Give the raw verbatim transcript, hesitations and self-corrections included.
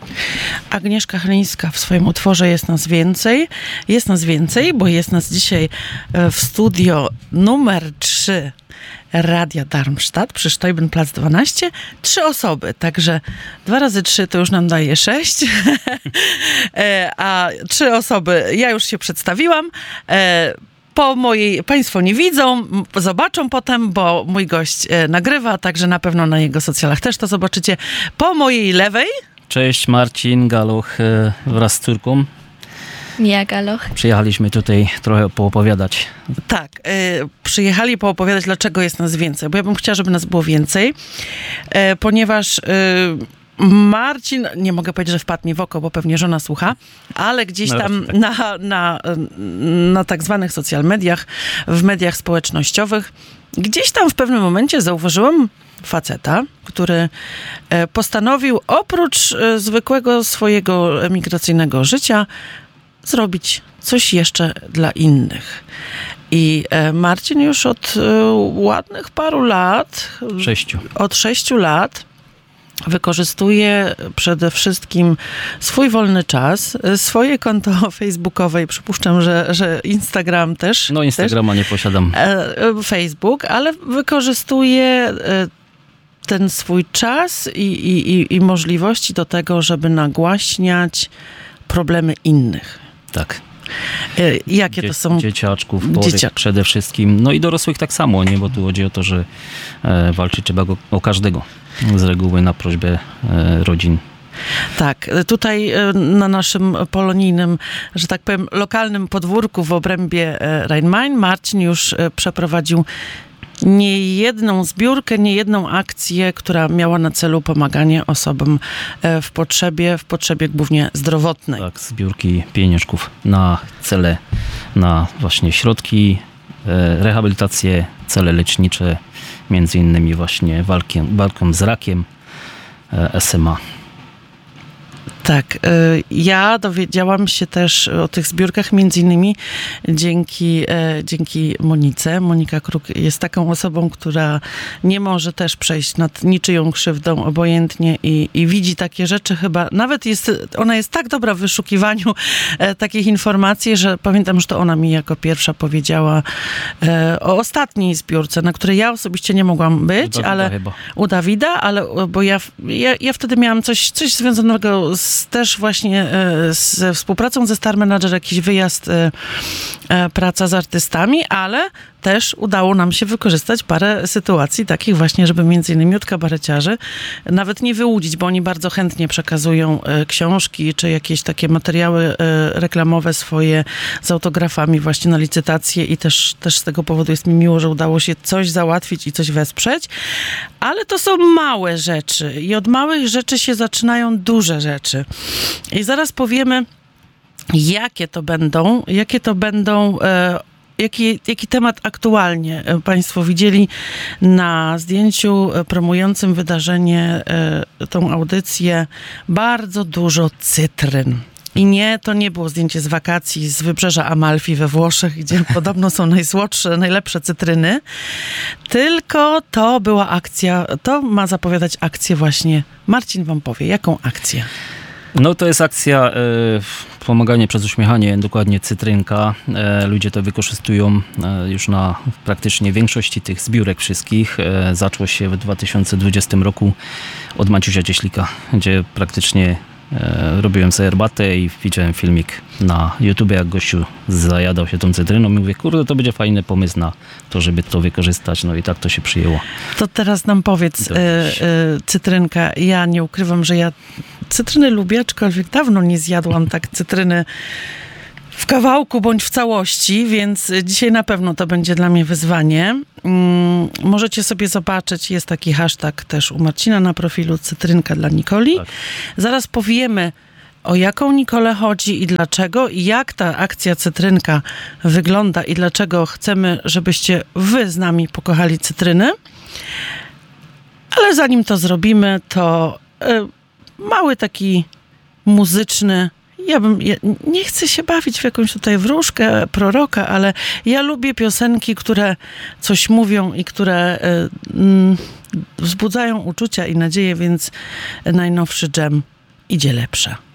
Agnieszka Chylińska w swoim utworze Jest nas więcej. Jest nas więcej, bo jest nas dzisiaj w studio numer trzy Radia Darmstadt przy Steubenplatz dwanaście. Trzy osoby, także dwa razy trzy to już nam daje sześć. A trzy osoby, ja już się przedstawiłam. Po mojej, państwo nie widzą, zobaczą potem, bo mój gość nagrywa, także na pewno na jego socjalach też to zobaczycie. Po mojej lewej. Cześć, Marcin Galoch wraz z córką. Mia Galoch. Przyjechaliśmy tutaj trochę poopowiadać. Tak, y, przyjechali poopowiadać, dlaczego jest nas więcej, bo ja bym chciała, żeby nas było więcej, y, ponieważ y, Marcin, nie mogę powiedzieć, że wpadł mi w oko, bo pewnie żona słucha, ale gdzieś no, tam tak. na, na, na tak zwanych social mediach, w mediach społecznościowych, gdzieś tam w pewnym momencie zauważyłam faceta, który postanowił oprócz zwykłego swojego emigracyjnego życia zrobić coś jeszcze dla innych. I Marcin już od ładnych paru lat, Sześciu. od sześciu lat wykorzystuje przede wszystkim swój wolny czas, swoje konto facebookowe i przypuszczam, że, że Instagram też. No Instagrama też, nie posiadam. Facebook, ale wykorzystuje ten swój czas i, i, i możliwości do tego, żeby nagłaśniać problemy innych. Tak. Jakie Dzie- to są? Dzieciaczków, powiek Dziecia- przede wszystkim. No i dorosłych tak samo, nie? Bo tu chodzi o to, że e, walczyć trzeba go, o każdego. Z reguły na prośbę e, rodzin. Tak, tutaj na naszym polonijnym, że tak powiem, lokalnym podwórku w obrębie Rhein-Main Marcin już przeprowadził nie jedną zbiórkę, nie jedną akcję, która miała na celu pomaganie osobom w potrzebie, w potrzebie głównie zdrowotnej. Tak, zbiórki pieniążków na cele, na właśnie środki, e, rehabilitację, cele lecznicze, między innymi właśnie walkę, walką z rakiem, e, S M A. Tak, ja dowiedziałam się też o tych zbiórkach między innymi dzięki, dzięki Monice. Monika Kruk jest taką osobą, która nie może też przejść nad niczyją krzywdą obojętnie i, i widzi takie rzeczy chyba, nawet jest, ona jest tak dobra w wyszukiwaniu takich informacji, że pamiętam, że to ona mi jako pierwsza powiedziała o ostatniej zbiórce, na której ja osobiście nie mogłam być, U Dawida ale chyba. u Dawida, ale bo ja, ja, ja wtedy miałam coś, coś związanego z też właśnie ze współpracą ze Star Manager, jakiś wyjazd, praca z artystami, ale też udało nam się wykorzystać parę sytuacji takich właśnie, żeby między innymi od kabareciarzy nawet nie wyłudzić, bo oni bardzo chętnie przekazują książki czy jakieś takie materiały reklamowe swoje z autografami właśnie na licytację i też, też z tego powodu jest mi miło, że udało się coś załatwić i coś wesprzeć, ale to są małe rzeczy i od małych rzeczy się zaczynają duże rzeczy. I zaraz powiemy, jakie to będą, jakie to będą e, Jaki, jaki temat aktualnie Państwo widzieli na zdjęciu promującym wydarzenie, tą audycję? Bardzo dużo cytryn. I nie, to nie było zdjęcie z wakacji z wybrzeża Amalfi we Włoszech, gdzie podobno są najsłodsze, najlepsze cytryny, tylko to była akcja, to ma zapowiadać akcję właśnie. Marcin wam powie, jaką akcję? No to jest akcja y, pomaganie przez uśmiechanie, dokładnie cytrynka. E, ludzie to wykorzystują e, już na praktycznie większości tych zbiórek wszystkich. E, zaczęło się w dwa tysiące dwudziestym roku od Maciusia Cieślika, gdzie praktycznie e, robiłem sobie herbatę i widziałem filmik na YouTubie, jak gościu zajadał się tą cytryną i mówię, kurde, to będzie fajny pomysł na to, żeby to wykorzystać. No i tak to się przyjęło. To teraz nam powiedz, y, y, cytrynka, ja nie ukrywam, że ja cytryny lubię, aczkolwiek dawno nie zjadłam tak cytryny w kawałku bądź w całości, więc dzisiaj na pewno to będzie dla mnie wyzwanie. Mm, możecie sobie zobaczyć, jest taki hashtag też u Marcina na profilu, cytrynka dla Nikoli. Tak. Zaraz powiemy, o jaką Nikolę chodzi i dlaczego, i jak ta akcja Cytrynka wygląda i dlaczego chcemy, żebyście wy z nami pokochali cytryny. Ale zanim to zrobimy, to y, mały taki muzyczny, ja bym, ja nie chcę się bawić w jakąś tutaj wróżkę, proroka, ale ja lubię piosenki, które coś mówią i które y, y, wzbudzają uczucia i nadzieję, więc najnowszy dżem idzie lepsza.